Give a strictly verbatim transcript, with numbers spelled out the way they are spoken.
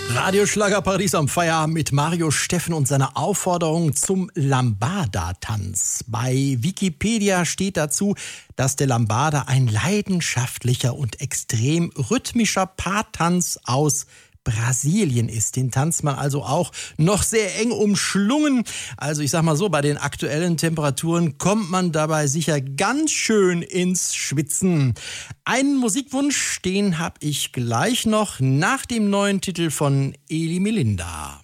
Radio Schlagerparadies am Feierabend mit Mario Steffen und seiner Aufforderung zum Lambada-Tanz. Bei Wikipedia steht dazu, dass der Lambada ein leidenschaftlicher und extrem rhythmischer Paartanz aus Brasilien ist. Den tanzt man also auch noch sehr eng umschlungen. Also ich sag mal so, bei den aktuellen Temperaturen kommt man dabei sicher ganz schön ins Schwitzen. Einen Musikwunsch, den habe ich gleich noch nach dem neuen Titel von Eli Melinda.